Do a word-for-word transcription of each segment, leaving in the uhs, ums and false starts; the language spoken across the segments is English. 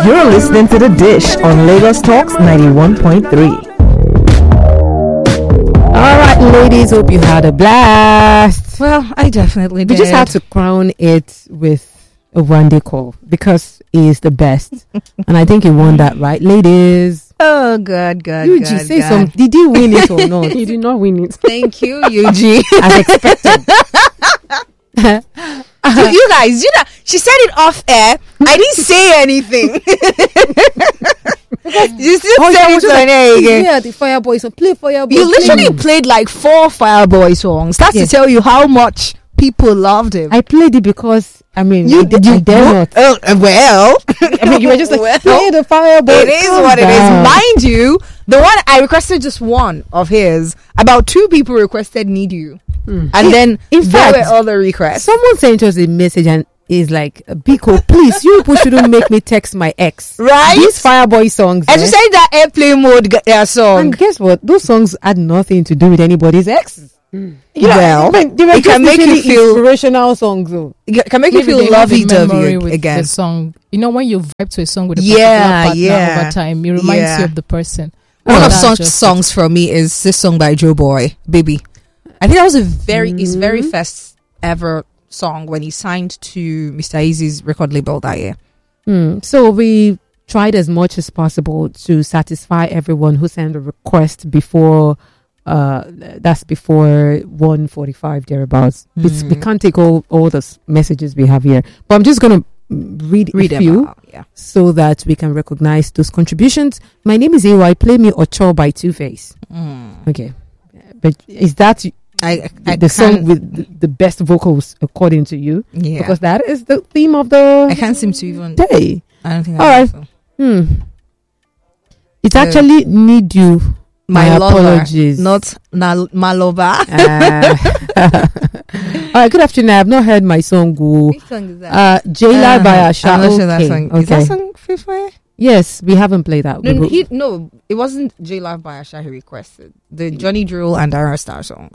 You're listening to The Dish on Lagos Talks ninety-one point three. All right, ladies, hope you had a blast. Well, I definitely did. We just had to crown it with a one day call because he is the best. And I think he won that, right, ladies? Oh, God, God, U G, God, say God. some. Did you win it or not? He did not win it. Thank you, U G. As expected. So you guys, you know, she said it off air. I didn't say anything. You still Oh, say yeah, it on air again. Yeah, the Fireboy song. Play Fireboy. You literally played like four Fireboy songs. That's Yes. to tell you how much people loved him. I played it because, I mean, You I, d- you I dare not. Oh, uh, well, I mean, you were just like, Well, play the Fireboy. it is Calm what it is. down. Mind you, the one I requested just one of his. About two people requested "Need You," and then in there fact, were other requests. Someone sent us a message and is like, Biko, please, you people shouldn't make me text my ex. Right? These Fireboy songs. And eh? she said that airplane mode g- their song. And guess what? Those songs had nothing to do with anybody's exes. You know, Well, I mean, they were it just can make you literally feel- inspirational songs. Though. It can make you Maybe feel they have a lovey-dovey memory with again. the song. You know, when you vibe to a song with a Yeah, particular partner yeah. over time, it reminds Yeah. you of the person. One Oh, of that's such just songs for me is this song by Joe Boy, Baby. I think that was a very his very first ever song when he signed to Mister Easy's record label that year. Hmm. So we tried as much as possible to satisfy everyone who sent a request before. Uh, that's before one forty-five thereabouts. It's- We can't take all all the s- messages we have here, but I'm just gonna mm, read, Read a them few. out, yeah. So that we can recognize those contributions. My name is A Y. Play Me Ocho by Two Face. Okay, but is that I, the, I the song can't- with the, the best vocals according to you? yeah. Because that is the theme of the I can't seem to even. day. I don't think. All I right. know, so. Hmm. It's Uh, actually Need You. My, My lover, apologies. not na- my lover. Uh, all right. Good afternoon. I have not heard my song go. Which song is that? Uh, Jayla by Uh, Asha. I'm not okay. sure that song. Okay. Is that song Free Fire? Yes, we haven't played that. No, We- no, he, no, it wasn't J Live by Asha he requested. The Johnny Drill and Dara Star song.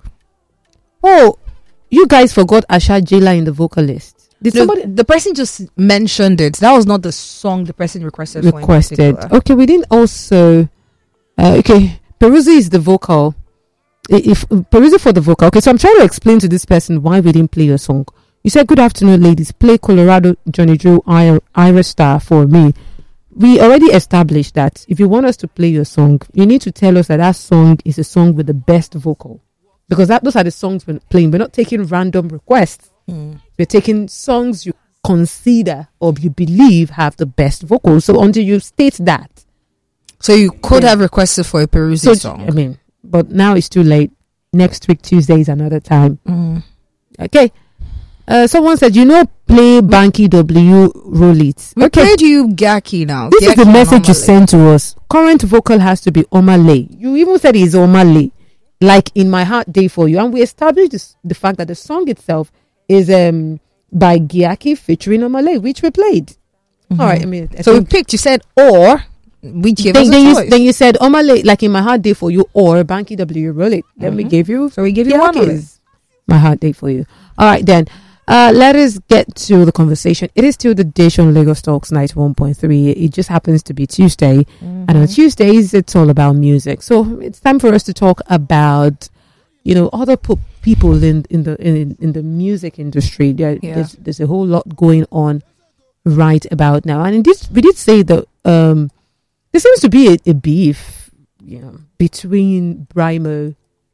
Oh, you guys forgot Asha Jayla in the vocalist. Did No, somebody the person just mentioned it. That was not the song the person requested. for in requested? particular. Okay, we didn't also. Uh, okay, Peruzzi is the vocal. I- If Peruzzi for the vocal. Okay, so I'm trying to explain to this person why we didn't play your song. You said, "Good afternoon, ladies. Play Colorado Johnny Drew I- Ira Star for me." We already established that if you want us to play your song, you need to tell us that that song is a song with the best vocal, because that those are the songs we're playing. We're not taking random requests. We're taking songs you consider or you believe have the best vocals. So until you state that, So you could Yeah. have requested for a Peruzzi so song. I mean, but now it's too late. Next week Tuesday is another time. Mm. Okay. Uh, someone said, you know, play Banky W, roll it. We Okay. played you Gaki now. This is the Gaki message you Omale. sent to us. Current vocal has to be Omale. You even said it's Omale, like In My Heart Day for You. And we established this, the fact that the song itself is um by Giaki featuring Omale, which we played. All right. I mean, I So we think- picked. You said or. We gave then, us a then, you, choice. then you said Omale, like In My Heart Day for You, or Banky W, roll it. Then we gave you. so we gave you one of it. Giaki's My Heart Day for You. All right, then. Uh, let us get to the conversation. It is still the dish on Lagos Talks Night one point three. It just happens to be Tuesday. And on Tuesdays, it's all about music. So it's time for us to talk about, you know, other po- people in, in the in, in the music industry. There, Yeah. there's, there's a whole lot going on right about now. And indeed, we did say that um, there seems to be a, a beef, you know, between Brymo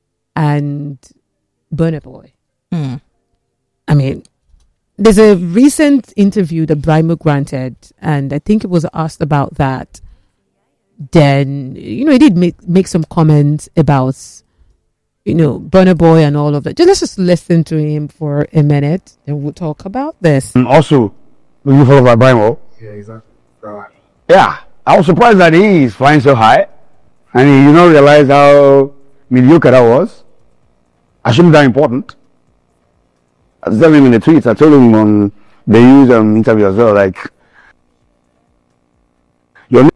and Burna Boy. Mm. I mean, there's a recent interview that Brymo granted, and I think it was asked about that. Then, you know, he did make, make some comments about, you know, Burna Boy and all of that. Just, let's just listen to him for a minute, and we'll talk about this. And also, when you follow by Brimo, Yeah, exactly. Right. yeah, I was surprised that he is flying so high, and he, you know, realize how mediocre that was. I shouldn't be that important. I was telling him in the tweets. I told him on the use um, interview as well, like, you're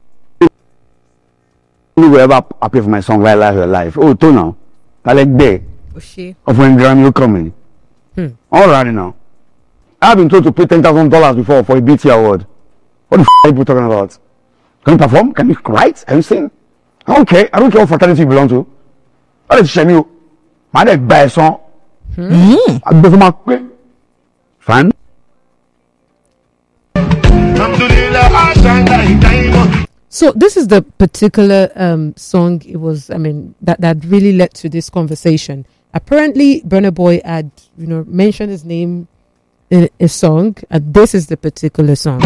only will ever appear for my song Right Life Your Life. Oh, to now, I like day Oshé. of when Grammy will come in. Hmm. Alrighty now. I've been told to pay ten thousand dollars before for a B T award. What the f are people talking about? Can you perform? Can you write? Can you sing? I don't care. I don't care what fraternity you belong to. What is shame you? My dad buy a song. I go for my fine. So this is the particular um, song. It was, I mean, that that really led to this conversation. Apparently, Burna Boy had, you know, mentioned his name in a song, and this is the particular song.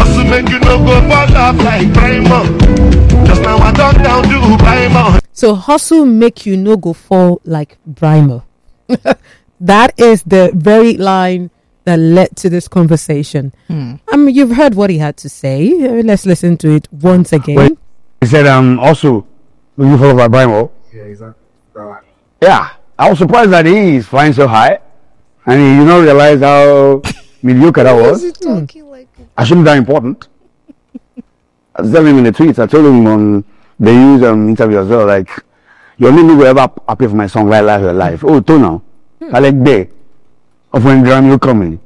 So hustle make you no go fall like Brymo. That is the very line that led to this conversation. Hmm. I mean, you've heard what he had to say. Uh, Let's listen to it once again. Wait. He said, um, also, will you follow by Brimo? Yeah, exactly. Yeah. I was surprised that he is flying so high. And he, you know, realized how mediocre that was. I shouldn't be that important. I was telling him in the tweets, I told him on the use um, interview as well, like, your name will ever appear for my song, Life, Life, Your Life. Oh, to now. I like day of when Grammy will come in.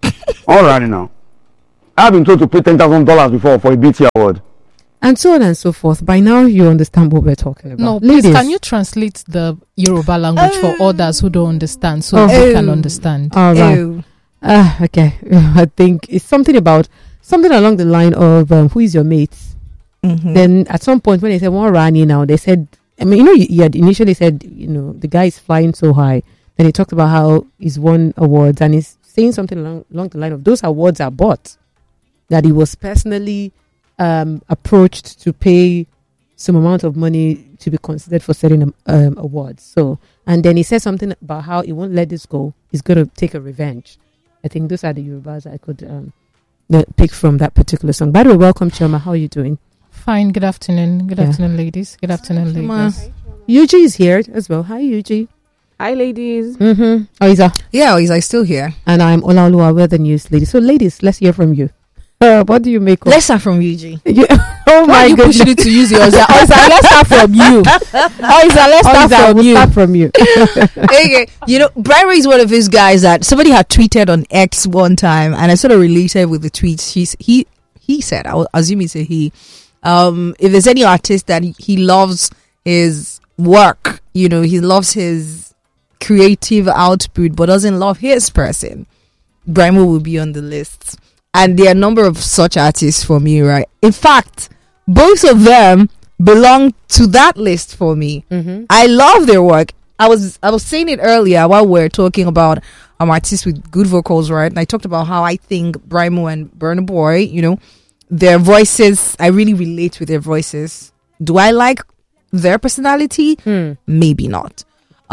All right now. I've been told to pay ten thousand dollars before for a B T award. And so on and so forth. By now, you understand what we're talking about. No, Ladies. please, can you translate the Yoruba language for others who don't understand so Oh. they can Oh. understand? All right. Ew. Uh, okay. I think it's something about, something along the line of, um, who is your mate? Mhm. Then at some point when they said, one Rani now, they said, I mean, you know, you, you had initially said, you know, the guy is flying so high. Then he talked about how he's won awards, and he's saying something along, along the line of those awards are bought. That he was personally um, approached to pay some amount of money to be considered for certain um, um, awards. So, and then he said something about how he won't let this go. He's going to take a revenge. I think those are the Yorubas I could um, the- pick from that particular song. By the way, welcome, Choma. How are you doing? Fine. Good afternoon. Good Yeah. afternoon, ladies. Good afternoon, ladies. Yuji is here as well. Hi, Yuji. Hi, ladies. Mm-hmm. Oh, he's a, Yeah, is I still here? and I'm Olaoluwa, we're the news lady. So, ladies, let's hear from you. Uh, what do you make of? Let's start from U G. You- oh Why my are you goodness! pushing it to use yours? Oh, it's like, let's start from you. Oh, it's like, let's Oh, start Isa, from we'll you. start from you. Okay, you know, Bribery is one of his guys that somebody had tweeted on X one time, and I sort of related with the tweets. He's, he he said, I will assume he said he, um, if there's any artist that he, he loves his work, you know, he loves his creative output, but doesn't love his person, Brimo will be on the list. And there are a number of such artists for me, right? In fact, both of them belong to that list for me. Mm-hmm. I love their work. I was I was saying it earlier while we are talking about um artists with good vocals, right? And I talked about how I think Brimo and Burna Boy, you know, their voices, I really relate with their voices. Do I like their personality? Hmm. Maybe not.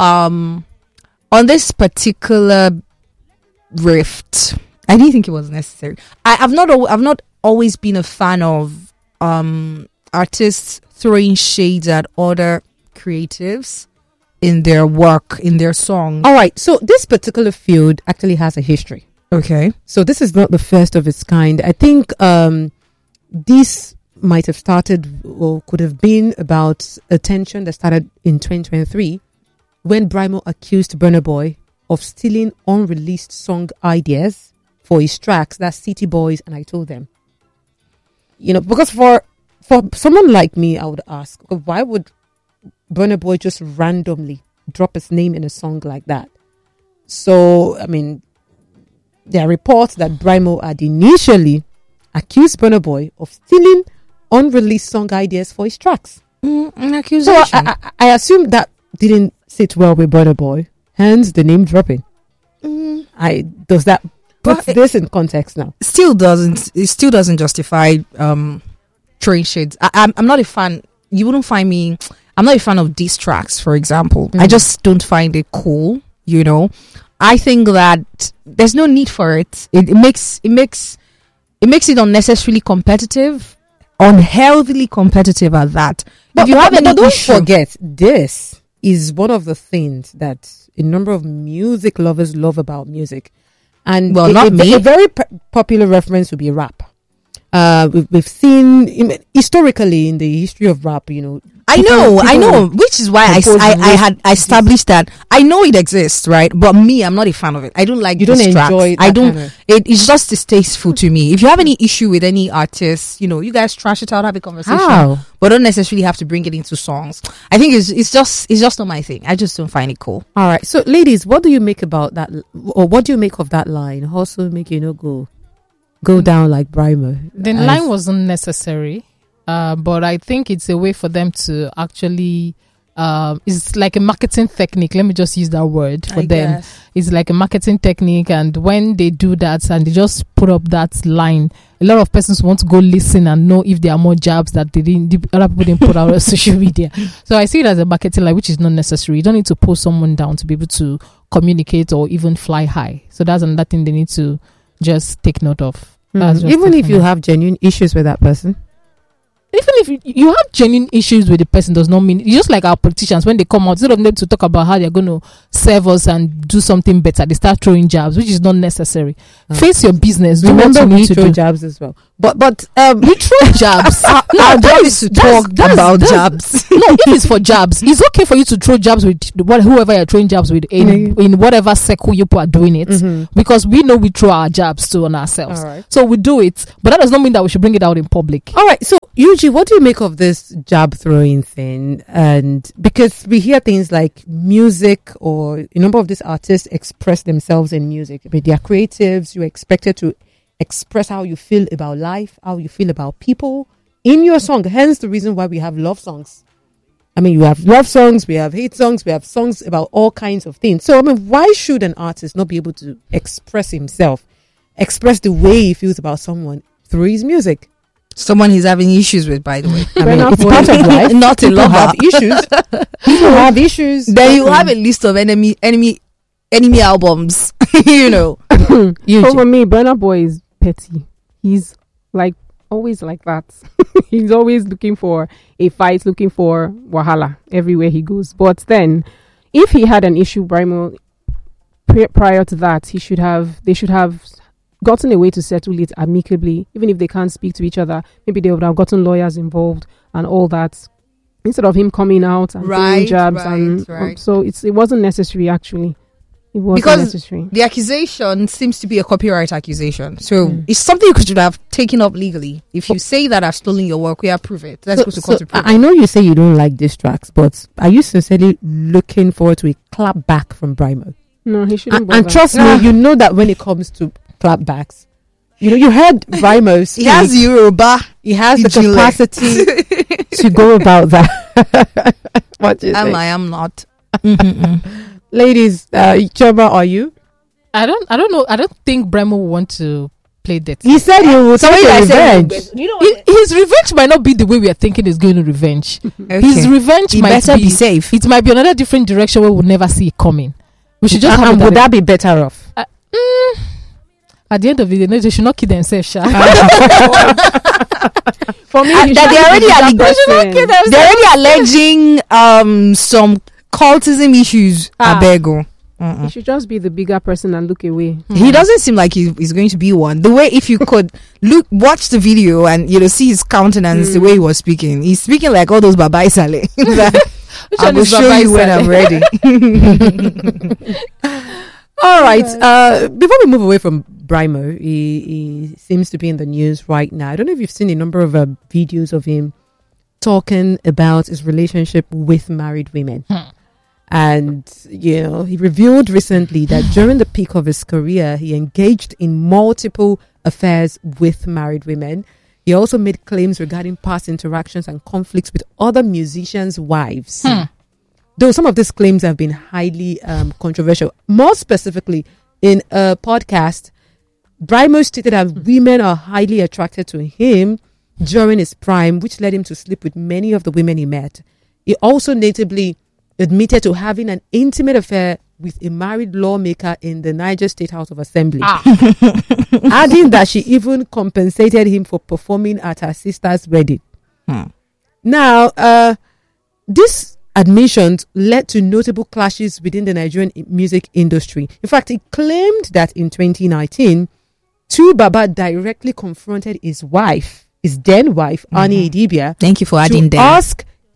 Um, on this particular rift, I didn't think it was necessary. I, I've not al- I've not always been a fan of um artists throwing shades at other creatives in their work, in their song. All right. So this particular field actually has a history. Okay. So this is not the first of its kind. I think um, this might have started or could have been about a tension that started in twenty twenty-three when Brimo accused Burna Boy of stealing unreleased song ideas for his tracks. That's City Boys and I Told Them. You know, because for for someone like me, I would ask, why would Burna Boy just randomly drop his name in a song like that? So, I mean, there are reports that Brimo had initially accused Burna Boy of stealing unreleased song ideas for his tracks. Mm, an So accusation. I, I, I assume that didn't sit well with Burna Boy, hence the name dropping. Mm, I does that put But- this in context now? still doesn't it still doesn't justify um throwing shades. I, I'm I'm not a fan. You wouldn't find me. I'm not a fan of diss tracks, for example. I Mhm. just don't find it cool. You know, I think that there's no need for it. It, it makes it makes it makes it unnecessarily competitive, unhealthily competitive at that. But, if you but- have but any don't issue, forget, this is one of the things that a number of music lovers love about music. And Well, a, not a, me. a very p- popular reference would be rap. Uh, we've, we've seen in- historically in the history of rap, you know, I People- know, I people know, which is why I, s- compose I, I with had I established that I know it exists, right? But me, I'm not a fan of it. I don't like You don't diss tracks. enjoy I that don't. kind of- It, it's just distasteful to me. If you have any issue with any artist, you know, you guys trash it out, have a conversation, How? but don't necessarily have to bring it into songs. I think it's it's just it's just not my thing. I just don't find it cool. All right. So, ladies, what do you make about that, l- or what do you make of that line? Also, make you know go, go down like Brimo. The As- line wasn't necessary, uh, but I think it's a way for them to actually. Um, it's like a marketing technique. Let me just use that word for I them. guess. It's like a marketing technique, and when they do that and they just put up that line, a lot of persons want to go listen and know if there are more jabs that they didn't, the other people didn't put out on social media. So I see it as a marketing line, which is not necessary. You don't need to pull someone down to be able to communicate or even fly high. So that's another thing they need to just take note of. That's Mm. just Even it if for you now. have genuine issues with that person. Even if you, you have genuine issues with the person, does not mean, just like our politicians, when they come out, instead of them to talk about how they're going to serve us and do something better, they start throwing jabs, which is not necessary. Oh. Face your business. Do Remember, what you we need to throw do. jabs as well. But but um, We throw jabs. Our that job is- is to that's- talk that's- about that's- jabs. No, if it's for jabs, it's okay for you to throw jabs with what, whoever you're throwing jabs with in, Mhm. in whatever circle you are doing it, Mhm. because we know we throw our jabs too on ourselves. All right. So we do it, but that does not mean that we should bring it out in public. All right. So, Yuji, what do you make of this jab throwing thing? And because we hear things like music, or a number of these artists express themselves in music. I mean, they are creatives. You're expected to express how you feel about life, how you feel about people in your song. Hence the reason why we have love songs. I mean, you have love songs, we have hate songs, we have songs about all kinds of things. So, I mean, why should an artist not be able to express himself, express the way he feels about someone through his music? Someone he's having issues with, by the way. I mean, Burna it's Boy. part of life. Not a People lover. have issues. People have issues. Then you have a list of enemy, enemy, enemy albums. You know. Yuji. So for me, Burna Boy is petty. He's like always like that. He's always looking for a fight, looking for wahala everywhere he goes. But then, if he had an issue, Brimo, pri- prior to that, he should have. They should have gotten a way to settle it amicably, even if they can't speak to each other. Maybe they would have gotten lawyers involved and all that, instead of him coming out and throwing Right, jabs. right, and right. um, so it's it wasn't necessary actually. It wasn't Because necessary. The accusation seems to be a copyright accusation. So Mm. it's something you could have taken up legally. If you say that I've stolen your work, we have proof it. Let's So- go to so court to prove I I it. know you say you don't like diss tracks, but are you sincerely looking forward to a clap back from Brimo? No, he shouldn't. And, and bother. trust me, you know that when it comes to clap backs, you know, you heard Brimo speak. He has Yoruba. He has the Ijile. capacity to go about that. What do you Am think? I am not. Mm-mm-mm. Ladies, uh, Choma, are you? I don't, I don't know. I don't think Bremo will want to play that. He said he will take Somebody a that said- revenge. You know, He- his revenge might not be the way we are thinking he's going to revenge. okay. His revenge He might better be, be safe. It might be another different direction where we'll never see it coming. We should just And, have and it would at, that be better off? a- mm, at the end of the day, no, they should not kill themselves. Sha. For me, Uh, he that should they be already the alleg- bigger person. They're already alleging um some cultism issues. Ah. I beg you. He should just be the bigger person and look away. He doesn't seem like he, he's going to be one. The way, if you could look, watch the video and you know see his countenance, the way he was speaking, he's speaking like all those Baba Isale. Which I one will is show Baba you when Isale? I'm ready. All right. Uh, before we move away from Brimo, he, he seems to be in the news right now. I don't know if you've seen a number of uh, videos of him talking about his relationship with married women. Hmm. And, you know, he revealed recently that during the peak of his career, he engaged in multiple affairs with married women. He also made claims regarding past interactions and conflicts with other musicians' wives. Hmm. Though some of these claims have been highly um, controversial. More specifically, in a podcast, Brimo stated that women are highly attracted to him during his prime, which led him to sleep with many of the women he met. He also natively admitted to having an intimate affair with a married lawmaker in the Niger State House of Assembly, Ah. adding that she even compensated him for performing at her sister's wedding. Hmm. Now, uh, this admissions led to notable clashes within the Nigerian i- music industry. In fact, he claimed that in twenty nineteen, Tu Baba directly confronted his wife, his then wife, Annie Edibia, Thank you for to adding that. ask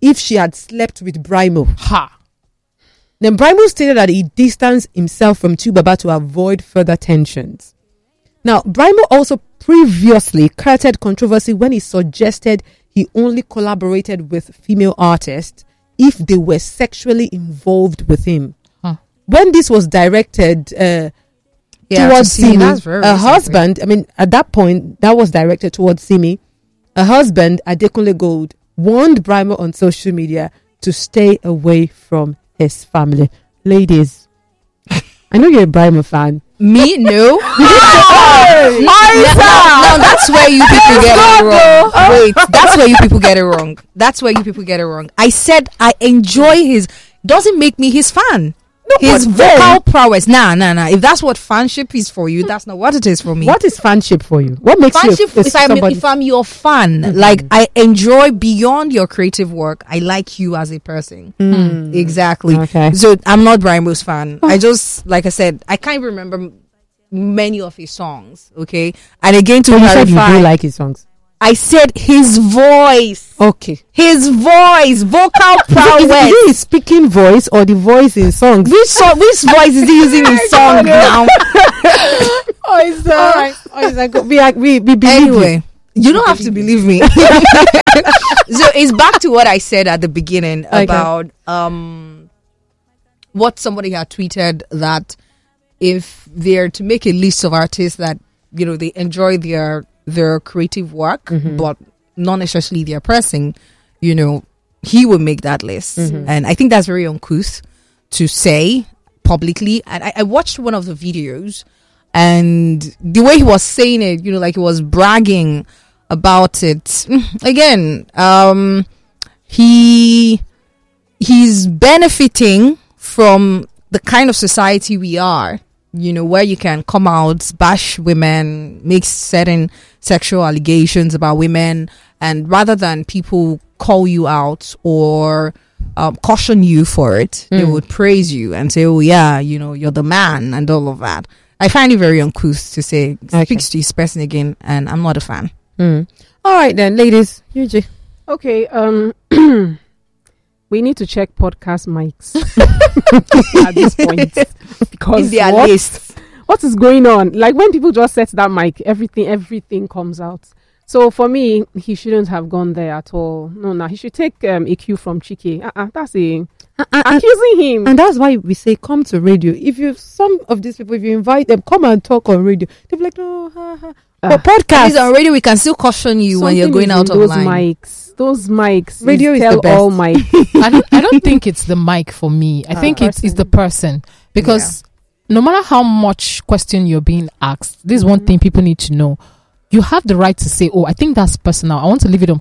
if she had slept with Brimo. Ha. Then Brimo stated that he distanced himself from Tubaba to avoid further tensions. Now, Brimo also previously curtailed controversy when he suggested he only collaborated with female artists if they were sexually involved with him. Huh. When this was directed uh, Yeah, towards to Simi, Simi, that's very her recently. husband, I mean, at that point, that was directed towards Simi. Her husband, Adekunle Gold, warned Brimo on social media to stay away from his family. Ladies, I know you're a Brimo fan. Me? No. now, now that's where you people get it wrong. Wait, that's where you people get it wrong. That's where you people get it wrong. I said I enjoy his. Doesn't make me his fan. His but then- vocal prowess. Nah, nah, nah. If that's what fanship is for you, that's not what it is for me. What is fanship for you? What makes Fanship, you a, if I'm, somebody? if I'm your fan, like I enjoy beyond your creative work, I like you as a person. Exactly. Okay. So I'm not Brimo's fan. I just, like I said, I can't remember m- many of his songs. Okay. And again, to So you said you clarify, do like his songs. I said his voice, Okay. his voice, vocal Is prowess. it his speaking voice or the voice in songs? Which song, which voice is he using in song now? Oh, it's uh, all right. Oh, it's like, we, are- we, we believe you. Anyway, you don't have to believe me. So it's back to what I said at the beginning Okay. about um what somebody had tweeted, that if they're to make a list of artists that, you know, they enjoy their their creative work, but not necessarily their pressing, you know, he would make that list. And I think that's very uncouth to say publicly. And I, I watched one of the videos, and the way he was saying it, you know, like he was bragging about it. Again, um, he he's benefiting from the kind of society we are, you know, where you can come out, bash women, make certain sexual allegations about women, and rather than people call you out or um, caution you for it, they would praise you and say, oh yeah, you know, you're the man and all of that. I find it very uncouth to say, Okay. speaks to this person again, and I'm not a fan. Mm. All right then, ladies. U J. Okay, um, we need to check podcast mics at this point because In their what, list. what is going on? Like when people just set that mic, everything, everything comes out. So for me, he shouldn't have gone there at all. No, no, he should take um, a cue from Chike. Uh-uh, that's a accusing him. And that's why we say come to radio. If you some of these people, if you invite them, come and talk on radio. They'll be like, no, ha, ha. Ah. But podcast. Because on radio, we can still caution you when you're Something going is out in of those line. mics. Those mics. Radio is the tell best. all mics. I don't, I don't think it's the mic for me. I think it's, it's the person, because no matter how much question you're being asked, this is one thing people need to know. You have the right to say, oh, I think that's personal. I want to leave it on